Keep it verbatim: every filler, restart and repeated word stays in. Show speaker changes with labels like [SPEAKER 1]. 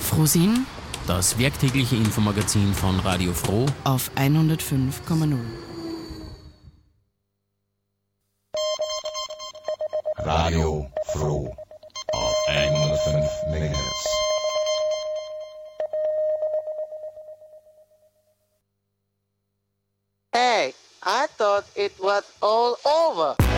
[SPEAKER 1] Frohsinn
[SPEAKER 2] Das werktägliche Infomagazin von Radio Froh
[SPEAKER 1] auf hundertfünf Komma null.
[SPEAKER 3] Radio Froh auf hundertfünf Megahertz.
[SPEAKER 4] Hey, I thought it was all over.